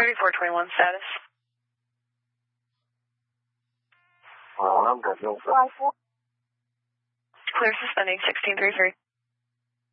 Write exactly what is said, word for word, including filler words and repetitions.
thirty-four twenty-one status. Well, I'm good. Clear suspending sixteen thirty-three.